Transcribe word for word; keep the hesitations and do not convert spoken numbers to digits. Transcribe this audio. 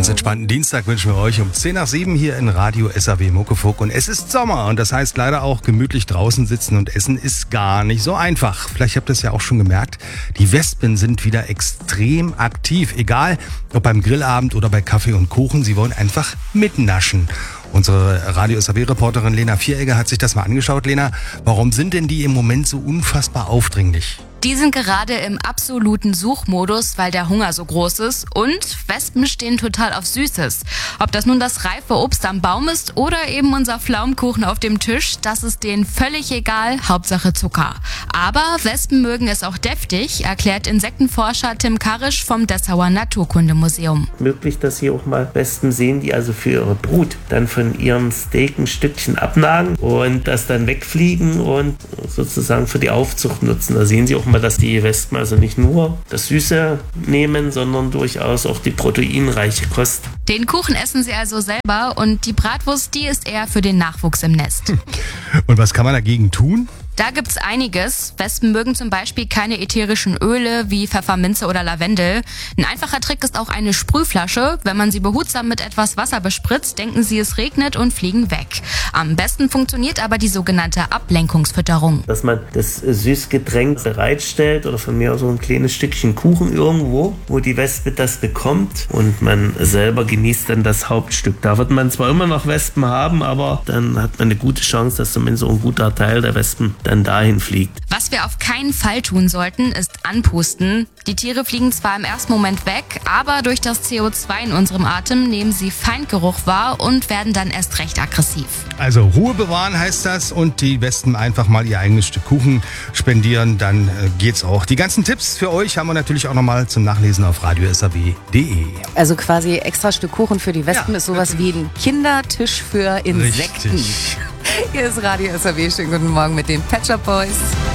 entspannten Dienstag wünschen wir euch um zehn nach sieben hier in Radio S A W Muckefuck. Und es ist Sommer und das heißt leider auch gemütlich draußen sitzen und essen ist gar nicht so einfach. Vielleicht habt ihr es ja auch schon gemerkt, die Wespen sind wieder extrem aktiv. Egal, ob beim Grillabend oder bei Kaffee und Kuchen, sie wollen einfach mitnaschen. Unsere Radio S A W-Reporterin Lena Vieregger hat sich das mal angeschaut. Lena, warum sind denn die im Moment so unfassbar aufdringlich? Die sind gerade im absoluten Suchmodus, weil der Hunger so groß ist und Wespen stehen total auf Süßes. Ob das nun das reife Obst am Baum ist oder eben unser Pflaumenkuchen auf dem Tisch, das ist denen völlig egal, Hauptsache Zucker. Aber Wespen mögen es auch deftig, erklärt Insektenforscher Tim Karisch vom Dessauer Naturkundemuseum. Möglich, dass Sie auch mal Wespen sehen, die also für ihre Brut dann von ihrem Steak ein Stückchen abnagen und das dann wegfliegen und sozusagen für die Aufzucht nutzen. Da sehen Sie auch mal, dass die Wespen also nicht nur das Süße nehmen, sondern durchaus auch die proteinreiche Kost. Den Kuchen essen sie also selber und die Bratwurst, die ist eher für den Nachwuchs im Nest. Und was kann man dagegen tun? Da gibt's einiges. Wespen mögen zum Beispiel keine ätherischen Öle wie Pfefferminze oder Lavendel. Ein einfacher Trick ist auch eine Sprühflasche. Wenn man sie behutsam mit etwas Wasser bespritzt, denken sie, es regnet und fliegen weg. Am besten funktioniert aber die sogenannte Ablenkungsfütterung. Dass man das Süßgetränk bereitstellt oder von mir aus so ein kleines Stückchen Kuchen irgendwo, wo die Wespe das bekommt und man selber genießt dann das Hauptstück. Da wird man zwar immer noch Wespen haben, aber dann hat man eine gute Chance, dass zumindest so ein guter Teil der Wespen dann dahin fliegt. Was wir auf keinen Fall tun sollten, ist anpusten. Die Tiere fliegen zwar im ersten Moment weg, aber durch das C O zwei in unserem Atem nehmen sie Feindgeruch wahr und werden dann erst recht aggressiv. Also Ruhe bewahren heißt das und die Wespen einfach mal ihr eigenes Stück Kuchen spendieren, dann äh, geht's auch. Die ganzen Tipps für euch haben wir natürlich auch nochmal zum Nachlesen auf radio s a w punkt d e. Also quasi extra Stück Kuchen für die Wespen Ja, ist sowas wie ein Kindertisch für Insekten. Richtig. Hier ist Radio S A W. Schönen guten Morgen mit den Pet Shop Boys.